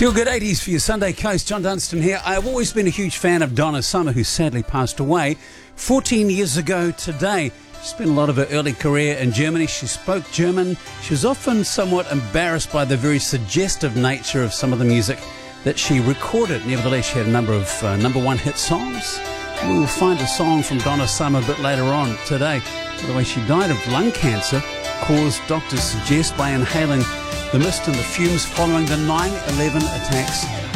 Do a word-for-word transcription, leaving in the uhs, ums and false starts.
Feel good eighties for your Sunday Coast. John Dunstan here. I've always been a huge fan of Donna Summer, who sadly passed away fourteen years ago today. She spent a lot of her early career in Germany. She spoke German. She was often somewhat embarrassed by the very suggestive nature of some of the music that she recorded. Nevertheless, she had a number of uh, number one hit songs. We will find a song from Donna Summer a bit later on today. By the way, she died of lung cancer, caused, doctors suggest, by inhaling the mist and the fumes following the nine eleven attacks